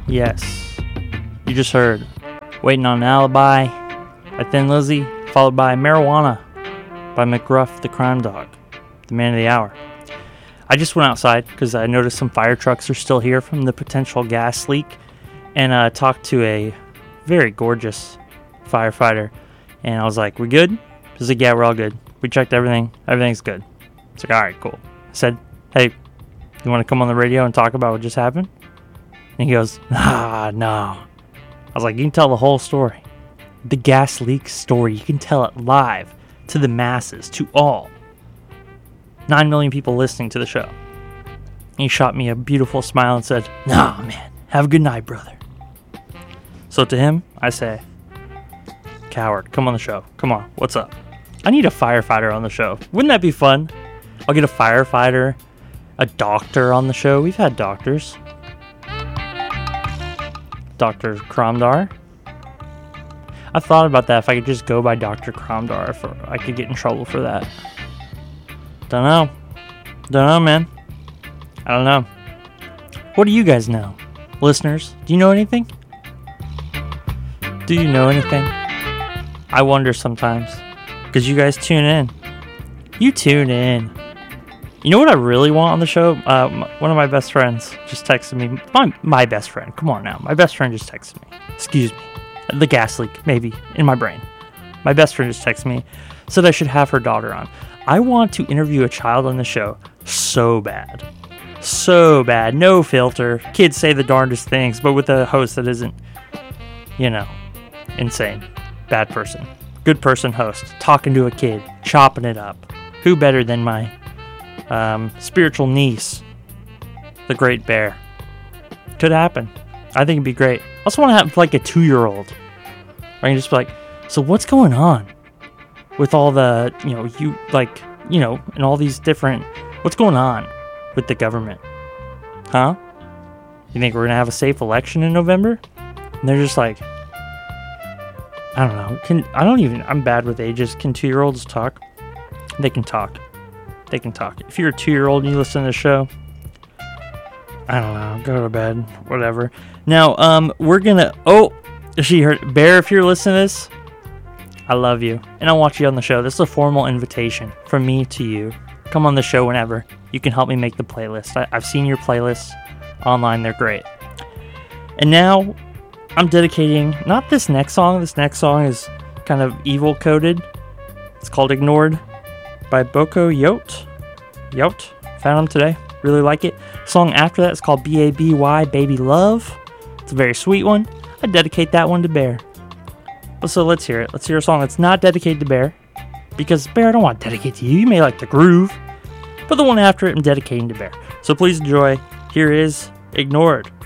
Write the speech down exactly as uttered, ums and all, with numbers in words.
Yes, you just heard Waiting on an Alibi by Thin Lizzy, followed by Marijuana by McGruff the Crime Dog, the man of the hour. I just went outside because I noticed some fire trucks are still here from the potential gas leak, and uh, talked to a very gorgeous firefighter, and I was like, we good? He's like, yeah, we're all good. We checked everything. Everything's good. It's like, all right, cool. I said, hey, you want to come on the radio and talk about what just happened? And he goes, ah, no. I was like, you can tell the whole story. The gas leak story. You can tell it live to the masses, to all. Nine million people listening to the show. And he shot me a beautiful smile and said, nah, man, have a good night, brother. So to him, I say, coward, come on the show. Come on, what's up? I need a firefighter on the show. Wouldn't that be fun? I'll get a firefighter, a doctor on the show. We've had doctors. Doctor Kromdar. I thought about that. If I could just go by Doctor Kromdar, for, I could get in trouble for that. Don't know. Don't know, man. I don't know. What do you guys know? Listeners, do you know anything? Do you know anything? I wonder sometimes. Because you guys tune in. You tune in. You know what I really want on the show? Uh, m- one of my best friends just texted me. My, my best friend. Come on now. My best friend just texted me. Excuse me. The gas leak, maybe, in my brain. My best friend just texted me. Said I should have her daughter on. I want to interview a child on the show so bad. So bad. No filter. Kids say the darndest things, but with a host that isn't, you know, insane. Bad person. Good person host. Talking to a kid. Chopping it up. Who better than my um, spiritual niece, the Great Bear? Could happen. I think it'd be great. I also want to have like a two-year-old. I can just be like, so what's going on with all the, you know, you like, you know, and all these different, what's going on with the government? Huh? You think we're going to have a safe election in November? And they're just like, I don't know. Can I don't even, I'm bad with ages. Can two-year-olds talk? They can talk. They can talk. If you're a two-year-old and you listen to the show, I don't know. Go to bed. Whatever. Now, um, we're gonna... Oh, she heard... Bear, if you're listening to this, I love you. And I want you on the show. This is a formal invitation from me to you. Come on the show whenever. You can help me make the playlist. I, I've seen your playlists online. They're great. And now, I'm dedicating... Not this next song. This next song is kind of evil-coded. It's called Ignored by Boko Yote. Yote. Found him today. Really like it. Song after that is called B A B Y, Baby Love. It's a very sweet one. I dedicate that one to Bear. So let's hear it. Let's hear a song that's not dedicated to Bear. Because Bear, I don't want to dedicate to you. You may like the groove. But the one after it, I'm dedicating to Bear. So please enjoy. Here is Ignored